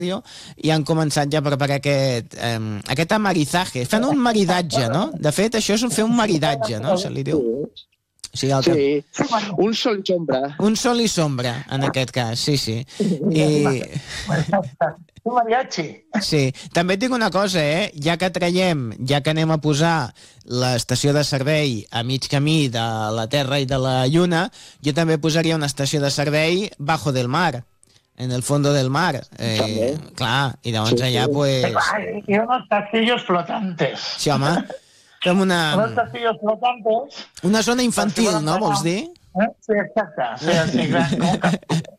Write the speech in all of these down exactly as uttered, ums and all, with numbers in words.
i han començat ja a preparar aquest, eh, aquest amarizaje. Fan un maridatge, no? De fet, això és fer un maridatge, no? Se li diu. Sí, el que... sí, un sol i sombra. Un sol i sombra, en aquest cas, sí, sí. I... Un mariachi. Sí, també et dic una cosa, eh? Ja que traiem, ja que anem a posar l'estació de servei a mig camí de la Terra i de la Lluna, jo també posaria una estació de servei bajo del mar, en el fondo del mar. Eh, clar, i llavors sí, allà, pues... Y unos castillos flotantes. Sí, home. Fem una... Unos castillos flotantes. Una zona infantil, no, vols dir? Eh? Sí, exacte. Sí, sí, clar.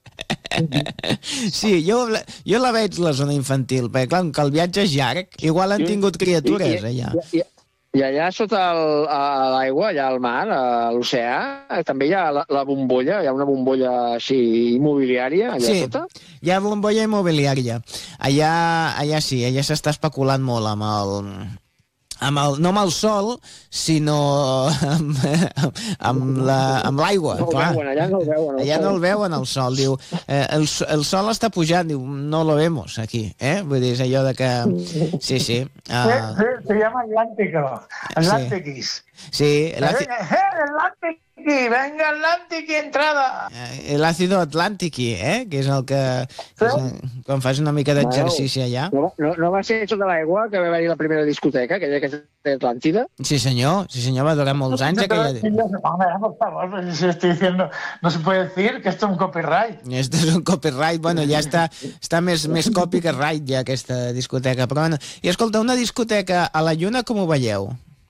Sí, jo, jo la veig, la zona infantil, perquè clar, que el viatge és llarg, igual han tingut criatures allà. I, i, i allà sota l'aigua, allà al mar, a l'oceà, també hi ha la, la bombolla, hi ha una bombolla així immobiliària allà sí, sota? Hi ha bombolla immobiliària. Allà, allà sí, allà s'està especulant molt amb el... Amb el, no amb el sol, sinó amb, amb l'aigua. No veuen, allà no el veuen. Allà no el veuen, el sol. Diu, eh, el, el sol està pujant, diu, no lo vemos aquí. Eh? Vull dir, és allò de que... Sí, sí. Uh... Sí, sí, se llama Atlántico. Atlantiquis. Sí. El ácido... Eh, Atlántiqui, venga Atlántiqui, entrada. El ácido Atlántiqui, eh? Que és el que... que és, quan fas una mica d'exercici allà. No, no, no va ser sota l'aigua que va haver la primera discoteca, aquella que és d'Atlàntida? Sí, senyor. Sí, senyor, va durar molts anys. Aquella... Por favor, si estoy diciendo, no se puede decir que esto es un copyright. Esto es un copyright, bueno, ja està, està més, més copy que right, ja, aquesta discoteca. Però bueno, i escolta, una discoteca a la Lluna, com ho veieu?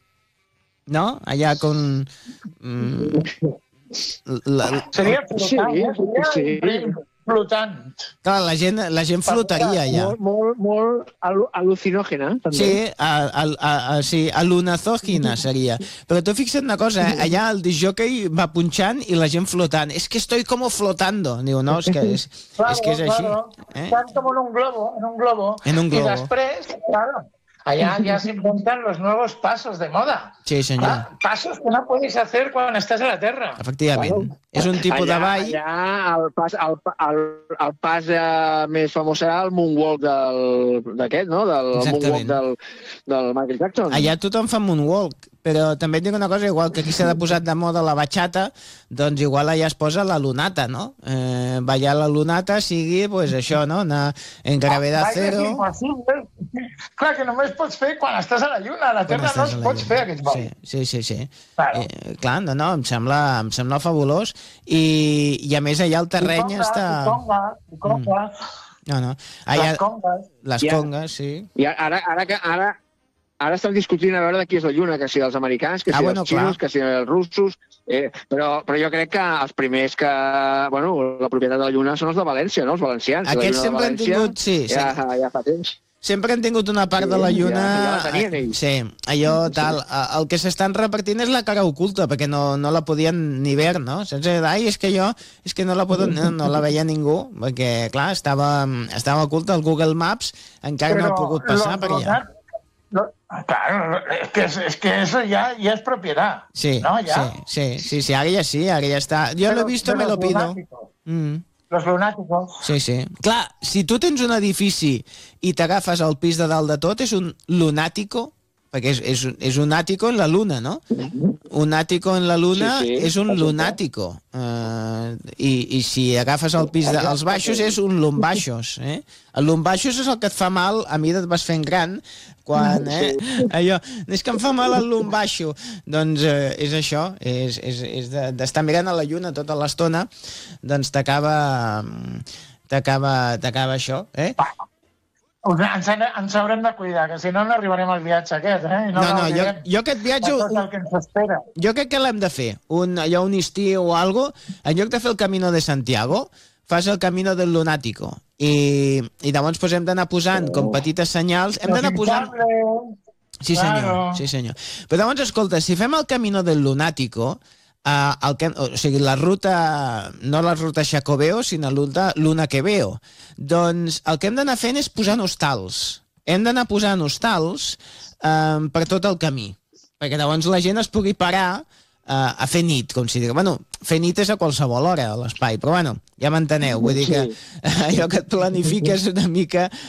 No? Allà con... Mm, la, seria flotant, sí, seria sí. flotant. Clar, la gent, la gent flotaria allà. Molt, molt, molt al al·lucinògena, també. Sí, a, a, a, a, sí, alunazògina seria. Però tu fixa't una cosa, eh? Allà el discjòquei va punxant i la gent flotant. És que estoy como flotando. Diu, no, és que és, claro, és, que és així. Claro. Eh? Están como en un globo, en un globo. En un globo. Y després, claro, allá ya se inventan los nuevos pasos de moda. Sí, senyor. Ah, pasos que no puedes hacer cuando estás en la Terra. Efectivament. Claro. És un tipus allà, de ball... Allà el pas, el, el, el pas eh, més famós serà el moonwalk d'aquest, no? Del moonwalk del, del Michael Jackson. Allà tothom fa moonwalk, però també et dic una cosa, igual que aquí s'ha de posar de moda la bachata, doncs igual allà es posa la lunata, no? Eh, ballar la lunata sigui, pues això, no? Anar en gravedad zero... Clar, que només pots fer quan estàs a la Lluna, a la Terra no es pots fer aquests balls. Sí, sí, sí. sí. Claro. Eh, clar, no, no, em sembla, em sembla fabulós i, i a més allà el terreny conga, està... I congas, i congas. Mm. No, no. Allà... Les congas. Les congas, sí. I ara, ara, ara, ara, ara estan discutint a veure de qui és la Lluna, que si dels americans, que si ah, dels bueno, xinos, clar. que si dels russos... Eh, però, però jo crec que els primers que... Bueno, la propietat de la Lluna són els de València, no? Els valencians. Aquests sempre han tingut... Sí, ja, sí. ja fa temps. Sempre han tingut una part sí, de la Lluna... Ja, ja la tenien ells. Sí, allò tal... El que s'estan repartint és la cara oculta, perquè no, no la podien ni ver, no? Saps? Ai, és que jo... És que no la, poden, no, no la veia ningú, perquè, clar, estava, estava oculta. El Google Maps encara Però no ha pogut passar per allà. Lo, claro, es que, es que eso ya, ya es propiedad. Sí, ¿no? ¿Ya? sí, sí, sí, sí, ara ja sí, ara ja està. Jo Pero, lo he visto, me lo pido. Mm. Los lunáticos. Sí, sí. Clar, si tu tens un edifici i t'agafes al pis de dalt de tot, és un lunático, perquè és, és, és un àtico en la luna, no? Un àtico en la luna sí, sí. és un lunático. Uh, i, I si agafes el pis dels de, baixos és un lumbaixos. Eh? El lumbaixos és el que et fa mal a mi et vas fent gran, quan, eh? Allò, és que em fa mal el lumbaixo. Doncs eh, és això, és, és, és d'estar mirant a la lluna tota l'estona, doncs t'acaba t'acaba t'acaba això, eh? Ens, ens haurem de cuidar, que si no, no arribarem al viatge aquest, eh? I no, no, no jo, jo aquest viatge... Tot el que ens espera. Jo crec que l'hem de fer. Un, allò, un estiu o algo, en lloc de fer el Camino de Santiago, fas el Camino del Lunático. I, i llavors pues, hem d'anar posant com petites senyals... Hem d'anar posant... Sí, senyor, claro. sí, senyor. Però llavors, escolta, si fem el Camino del Lunático... Uh, el que, o sigui, la ruta, no la ruta Xacobeo, sinó la ruta Luna que veo. Doncs el que hem d'anar fent és posant hostals. Hem d'anar posant hostals um, per tot el camí, perquè llavors la gent es pugui parar uh, a fer nit, com si digui. Bueno, fer nit és a qualsevol hora a l'espai, però bueno, ja m'enteneu, vull dir que allò que et planifiques una mica